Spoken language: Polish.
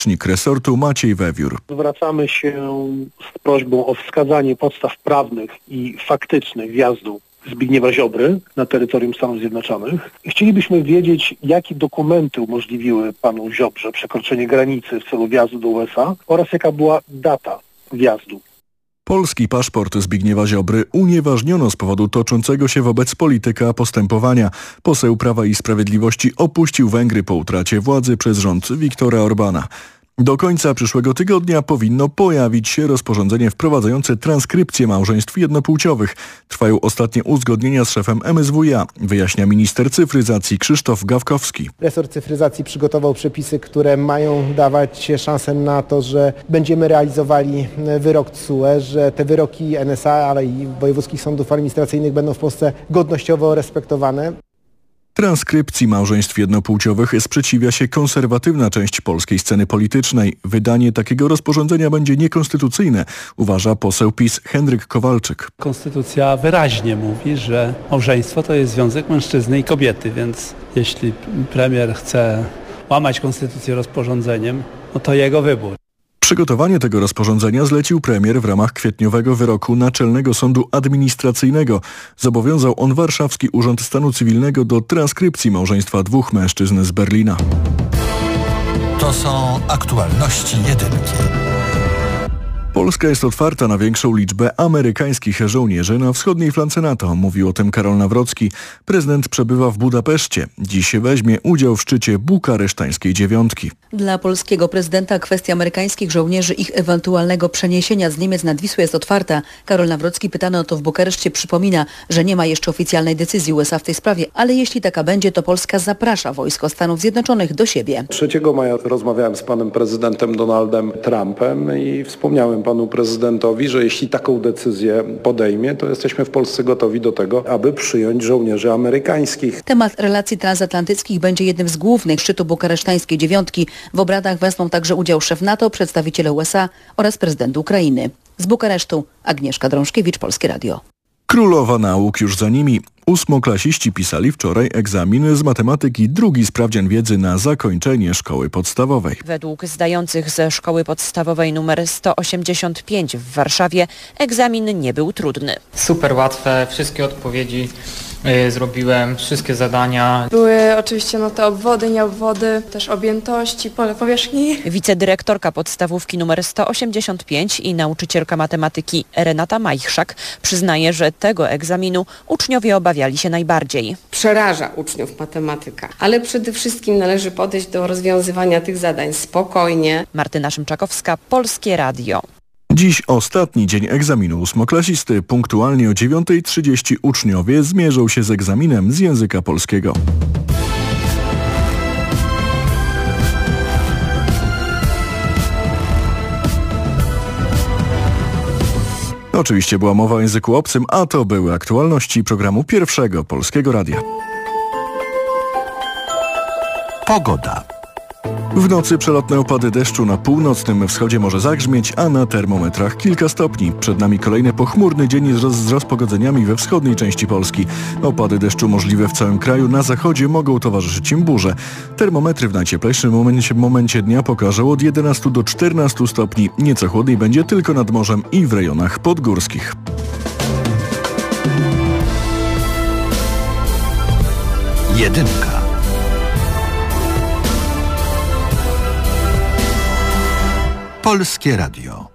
Rzecznik resortu Maciej Wewiór. Zwracamy się z prośbą o wskazanie podstaw prawnych i faktycznych wjazdu Zbigniewa Ziobry na terytorium Stanów Zjednoczonych. Chcielibyśmy wiedzieć, jakie dokumenty umożliwiły panu Ziobrze przekroczenie granicy w celu wjazdu do USA oraz jaka była data wjazdu. Polski paszport Zbigniewa Ziobry unieważniono z powodu toczącego się wobec polityka postępowania. Poseł Prawa i Sprawiedliwości opuścił Węgry po utracie władzy przez rząd Viktora Orbana. Do końca przyszłego tygodnia powinno pojawić się rozporządzenie wprowadzające transkrypcję małżeństw jednopłciowych. Trwają ostatnie uzgodnienia z szefem MSWiA, wyjaśnia minister cyfryzacji Krzysztof Gawkowski. Resort cyfryzacji przygotował przepisy, które mają dawać szansę na to, że będziemy realizowali wyrok TSUE, że te wyroki NSA, ale i wojewódzkich sądów administracyjnych będą w Polsce godnościowo respektowane. Transkrypcji małżeństw jednopłciowych sprzeciwia się konserwatywna część polskiej sceny politycznej. Wydanie takiego rozporządzenia będzie niekonstytucyjne, uważa poseł PiS Henryk Kowalczyk. Konstytucja wyraźnie mówi, że małżeństwo to jest związek mężczyzny i kobiety, więc jeśli premier chce łamać konstytucję rozporządzeniem, no to jego wybór. Przygotowanie tego rozporządzenia zlecił premier w ramach kwietniowego wyroku Naczelnego Sądu Administracyjnego. Zobowiązał on Warszawski Urząd Stanu Cywilnego do transkrypcji małżeństwa dwóch mężczyzn z Berlina. To są aktualności jedynki. Polska jest otwarta na większą liczbę amerykańskich żołnierzy na wschodniej flance NATO. Mówił o tym Karol Nawrocki. Prezydent przebywa w Budapeszcie. Dziś weźmie udział w szczycie bukaresztańskiej dziewiątki. Dla polskiego prezydenta kwestia amerykańskich żołnierzy, ich ewentualnego przeniesienia z Niemiec nad Wisłę jest otwarta. Karol Nawrocki, pytany o to w Bukareszcie, przypomina, że nie ma jeszcze oficjalnej decyzji USA w tej sprawie, ale jeśli taka będzie, to Polska zaprasza wojsko Stanów Zjednoczonych do siebie. 3 maja rozmawiałem z panem prezydentem Donaldem Trumpem i wspomniałem panu prezydentowi, że jeśli taką decyzję podejmie, to jesteśmy w Polsce gotowi do tego, aby przyjąć żołnierzy amerykańskich. Temat relacji transatlantyckich będzie jednym z głównych szczytu bukaresztańskiej dziewiątki. W obradach wezmą także udział szef NATO, przedstawiciele USA oraz prezydent Ukrainy. Z Bukaresztu Agnieszka Drążkiewicz, Polskie Radio. Królowa nauk już za nimi. Ósmoklasiści pisali wczoraj egzamin z matematyki, drugi sprawdzian wiedzy na zakończenie szkoły podstawowej. Według zdających ze szkoły podstawowej nr 185 w Warszawie egzamin nie był trudny. Super łatwe, wszystkie odpowiedzi zrobiłem, wszystkie zadania. Były oczywiście te obwody, nieobwody, też objętości, pole powierzchni. Wicedyrektorka podstawówki nr 185 i nauczycielka matematyki Renata Majchrzak przyznaje, że tego egzaminu uczniowie obawiali się najbardziej. Przeraża uczniów matematyka, ale przede wszystkim należy podejść do rozwiązywania tych zadań spokojnie. Martyna Szymczakowska, Polskie Radio. Dziś ostatni dzień egzaminu ósmoklasisty. Punktualnie o 9:30 uczniowie zmierzą się z egzaminem z języka polskiego. Oczywiście była mowa o języku obcym, a to były aktualności programu Pierwszego Polskiego Radia. Pogoda. W nocy przelotne opady deszczu, na północnym wschodzie może zagrzmieć, a na termometrach kilka stopni. Przed nami kolejny pochmurny dzień z rozpogodzeniami we wschodniej części Polski. Opady deszczu możliwe w całym kraju, na zachodzie mogą towarzyszyć im burze. Termometry w najcieplejszym momencie dnia pokażą od 11 do 14 stopni. Nieco chłodniej będzie tylko nad morzem i w rejonach podgórskich. Jedynka. Polskie Radio.